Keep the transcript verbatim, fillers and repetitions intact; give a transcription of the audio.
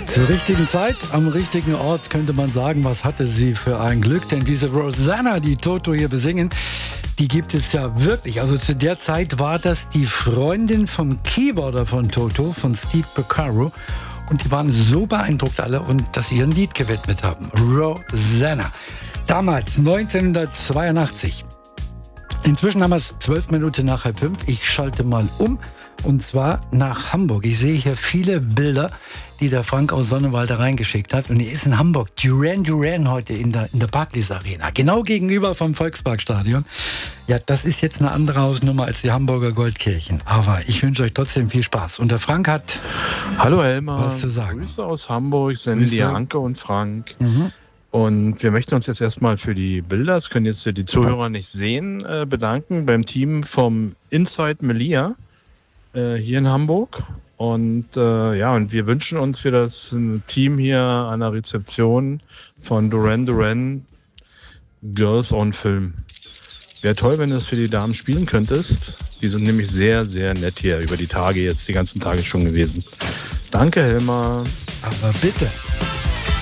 Zur richtigen Zeit, am richtigen Ort könnte man sagen, was hatte sie für ein Glück. Denn diese Rosanna, die Toto hier besingen, die gibt es ja wirklich. Also zu der Zeit war das die Freundin vom Keyboarder von Toto, von Steve Porcaro. Und die waren so beeindruckt alle, und dass sie ihr ein Lied gewidmet haben. Rosanna. Damals, neunzehnhundertzweiundachtzig. Inzwischen haben wir es zwölf Minuten nach halb fünf. Ich schalte mal um. Und zwar nach Hamburg. Ich sehe hier viele Bilder, die der Frank aus Sonnewald reingeschickt hat. Und er ist in Hamburg. Duran Duran heute in der, in der Barclays Arena. Genau gegenüber vom Volksparkstadion. Ja, das ist jetzt eine andere Hausnummer als die Hamburger Goldkirchen. Aber ich wünsche euch trotzdem viel Spaß. Und der Frank hat Hallo Elmar, was zu sagen. Grüße aus Hamburg, sind die Anke und Frank. Mhm. Und wir möchten uns jetzt erstmal für die Bilder, das können jetzt die Zuhörer nicht sehen, äh, bedanken beim Team vom Inside Melia äh, hier in Hamburg. Und äh, ja, und wir wünschen uns für das Team hier an der Rezeption von Duran Duran Girls on Film. Wäre toll, wenn du das für die Damen spielen könntest. Die sind nämlich sehr, sehr nett hier über die Tage, jetzt die ganzen Tage schon gewesen. Danke, Helma. Aber bitte.